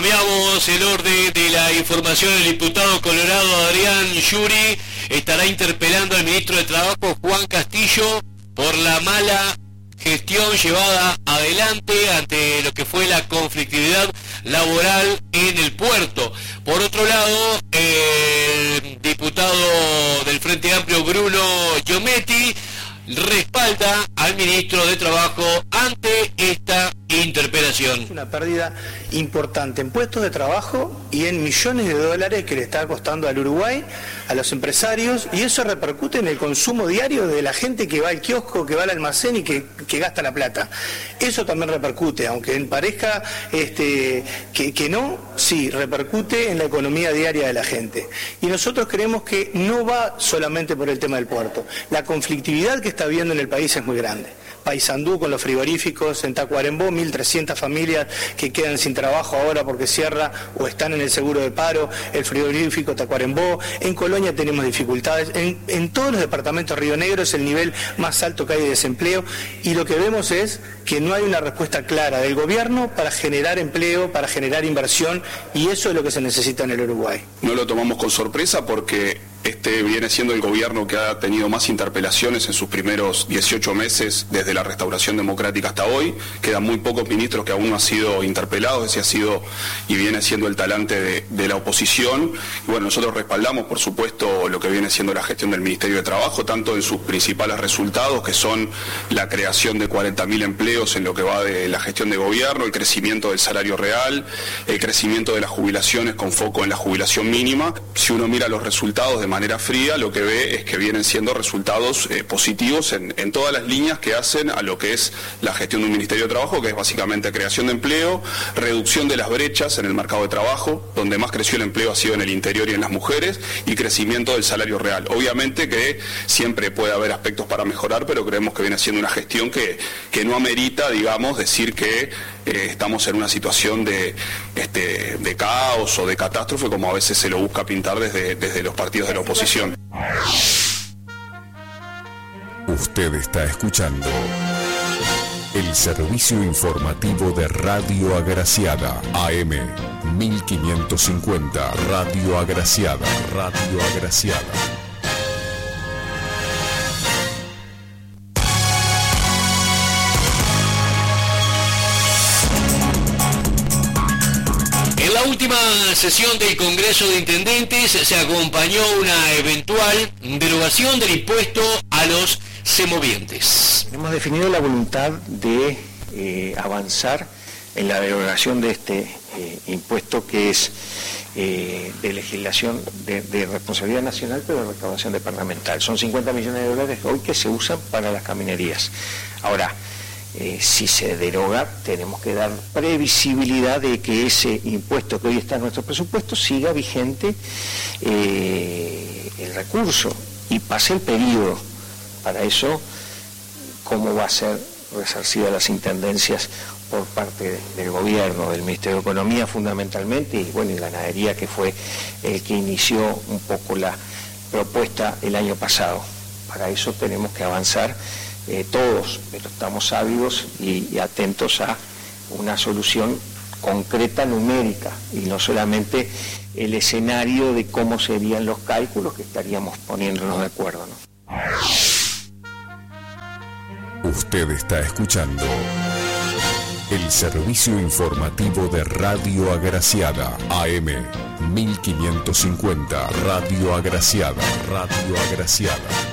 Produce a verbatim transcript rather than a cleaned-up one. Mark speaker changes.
Speaker 1: Cambiamos el orden de la información. El diputado colorado Adrián Yuri estará interpelando al ministro de Trabajo Juan Castillo por la mala gestión llevada adelante ante lo que fue la conflictividad laboral en el puerto. Por otro lado, el diputado del Frente Amplio Bruno Giometti respalda al ministro de Trabajo ante esta interpelación.
Speaker 2: Una pérdida importante en puestos de trabajo y en millones de dólares que le está costando al Uruguay, a los empresarios, y eso repercute en el consumo diario de la gente que va al kiosco, que va al almacén y que, que gasta la plata. Eso también repercute, aunque parezca este, que, que no, sí, repercute en la economía diaria de la gente. Y nosotros creemos que no va solamente por el tema del puerto. La conflictividad que está habiendo en el país es muy grande. Paysandú con los frigoríficos, en Tacuarembó mil trescientas familias que quedan sin trabajo ahora porque cierra o están en el seguro de paro, el frigorífico Tacuarembó, en Colonia tenemos dificultades, en, en todos los departamentos Río Negro es el nivel más alto que hay de desempleo, y lo que vemos es que no hay una respuesta clara del gobierno para generar empleo, para generar inversión, y eso es lo que se necesita en el Uruguay.
Speaker 3: No lo tomamos con sorpresa porque este viene siendo el gobierno que ha tenido más interpelaciones en sus primeros dieciocho meses desde la restauración democrática hasta hoy. Quedan muy pocos ministros que aún no han sido interpelados, ese ha sido y viene siendo el talante de, de la oposición. Y bueno, nosotros respaldamos, por supuesto, lo que viene siendo la gestión del Ministerio de Trabajo, tanto en sus principales resultados, que son la creación de cuarenta mil empleos en lo que va de la gestión de gobierno, el crecimiento del salario real, el crecimiento de las jubilaciones con foco en la jubilación mínima. Si uno mira los resultados de manera fría, lo que ve es que vienen siendo resultados eh, positivos en, en todas las líneas que hacen a lo que es la gestión de un Ministerio de Trabajo, que es básicamente creación de empleo, reducción de las brechas en el mercado de trabajo, donde más creció el empleo ha sido en el interior y en las mujeres, y crecimiento del salario real. Obviamente que siempre puede haber aspectos para mejorar, pero creemos que viene siendo una gestión que, que no amerita, digamos, decir que eh, estamos en una situación de, este, de caos o de catástrofe, como a veces se lo busca pintar desde, desde los partidos de la oposición.
Speaker 4: Usted está escuchando el servicio informativo de Radio Agraciada, A M mil quinientos cincuenta, Radio Agraciada, Radio Agraciada.
Speaker 1: En la última sesión del Congreso de Intendentes se acompañó una eventual derogación del impuesto a los semovientes.
Speaker 2: Hemos definido la voluntad de eh, avanzar en la derogación de este eh, impuesto que es eh, de legislación de, de responsabilidad nacional, pero de recaudación departamental. Son cincuenta millones de dólares hoy que se usan para las caminerías. Ahora, Eh, si se deroga, tenemos que dar previsibilidad de que ese impuesto que hoy está en nuestro presupuesto siga vigente eh, el recurso y pase el periodo. Para eso, ¿cómo va a ser resarcida las intendencias por parte del gobierno, del Ministerio de Economía fundamentalmente, y bueno, y Ganadería, que fue el que inició un poco la propuesta el año pasado? Para eso tenemos que avanzar Eh, todos, pero estamos ávidos y, y atentos a una solución concreta, numérica, y no solamente el escenario de cómo serían los cálculos, que estaríamos poniéndonos de acuerdo, ¿no?
Speaker 4: Usted está escuchando el servicio informativo de Radio Agraciada, A M mil quinientos cincuenta, Radio Agraciada, Radio Agraciada.